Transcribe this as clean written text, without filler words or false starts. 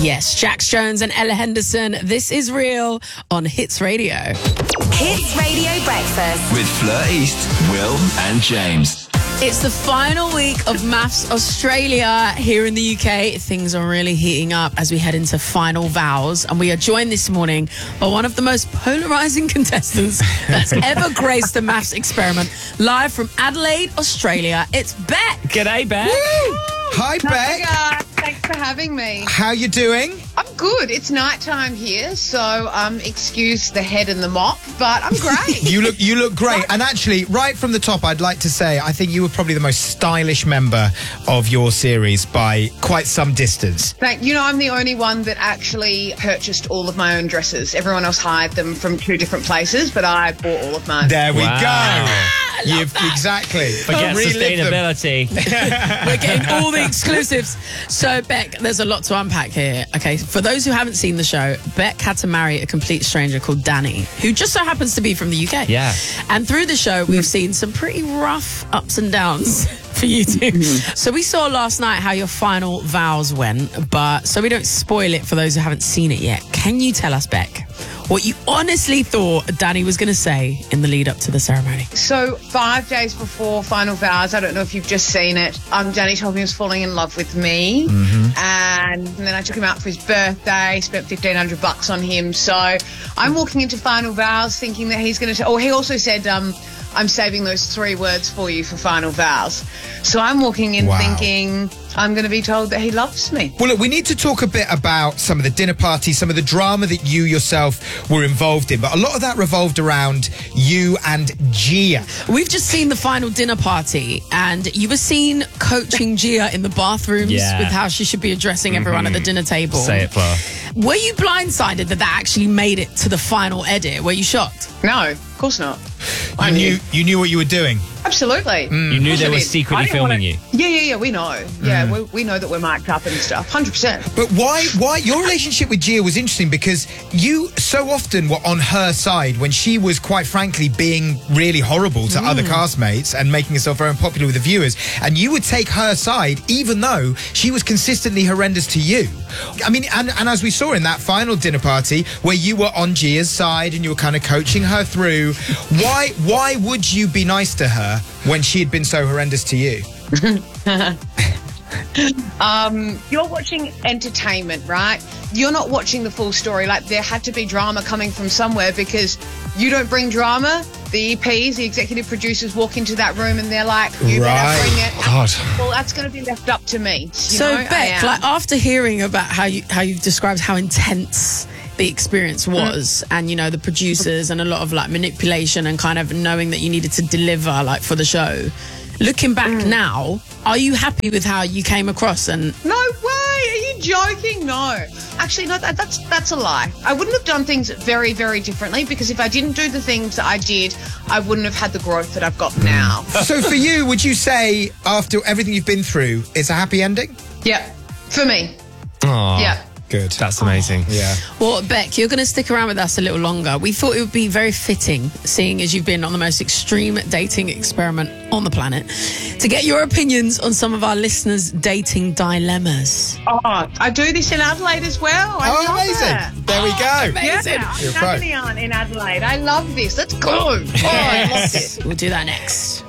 Yes, Jax Jones and Ella Henderson. This is Real on Hits Radio. Hits Radio Breakfast. With Fleur East, Will and James. It's the final week of Maths Australia here in the UK. Things are really heating up as we head into final vows. And we are joined this morning by one of the most polarising contestants that's ever graced the Maths experiment. Live from Adelaide, Australia, it's Beck. G'day, Beck. Woo! Hi, Beck. Hi guys, thanks for having me. How you doing? I'm good. It's nighttime here, so excuse the head and the mop, but I'm great. You look great. And actually, right from the top, I'd like to say I think you were probably the most stylish member of your series by quite some distance. I'm the only one that actually purchased all of my own dresses. Everyone else hired them from two different places, but I bought all of mine. There we Wow. go. Exactly. Forget sustainability. We're getting all the exclusives. So, Beck, there's a lot to unpack here. Okay, for those who haven't seen the show, Beck had to marry a complete stranger called Danny, who just so happens to be from the UK. Yeah. And through the show, we've seen some pretty rough ups and downs for you two. So we saw last night how your final vows went, but so we don't spoil it for those who haven't seen it yet, can you tell us, Beck, what you honestly thought Danny was going to say in the lead up to the ceremony? So 5 days before final vows, I don't know if you've just seen it, Danny told me he was falling in love with me, and then I took him out for his birthday, spent $1,500 on him. So I'm walking into final vows thinking that he's going to... he also said... I'm saving those 3 words for you for final vows. So I'm walking in thinking I'm going to be told that he loves me. Well, look, we need to talk a bit about some of the dinner parties, some of the drama that you yourself were involved in. But a lot of that revolved around you and Gia. We've just seen the final dinner party, and you were seen coaching Gia in the bathrooms with how she should be addressing everyone at the dinner table. Say it, Fleur. Were you blindsided that actually made it to the final edit? Were you shocked? No, of course not. You knew what you were doing. Absolutely. You knew they were secretly filming you. Yeah, we know. Yeah, we know that we're mic'd up and stuff, 100%. But why your relationship with Gia was interesting because you so often were on her side when she was quite frankly being really horrible to other castmates and making herself very unpopular with the viewers, and you would take her side even though she was consistently horrendous to you. I mean, and as we saw in that final dinner party where you were on Gia's side and you were kind of coaching her through, why would you be nice to her when she had been so horrendous to you? You're watching entertainment, right? You're not watching the full story. Like, there had to be drama coming from somewhere because you don't bring drama. The EPs, the executive producers, walk into that room and they're like, you better bring it. God. Well, that's going to be left up to me. So, Beck, like, after hearing about how you've described how intense the experience was, and the producers and a lot of like manipulation and kind of knowing that you needed to deliver like for the show, looking back now, are you happy with how you came across? And no way, are you joking? No, actually, no, that's a lie. I wouldn't have done things very, very differently, because if I didn't do the things that I did, I wouldn't have had the growth that I've got now. So for you, would you say after everything you've been through, it's a happy ending? Yeah, for me. Aww. Yeah. Good. That's amazing. Yeah. Well, Beck, you're going to stick around with us a little longer. We thought it would be very fitting, seeing as you've been on the most extreme dating experiment on the planet, to get your opinions on some of our listeners' dating dilemmas. Oh, I do this in Adelaide as well. I love amazing. it. There we go. Amazing. Yeah, You're I'm pro. in Adelaide. I love this. Let's go. Oh, I love this. We'll do that next.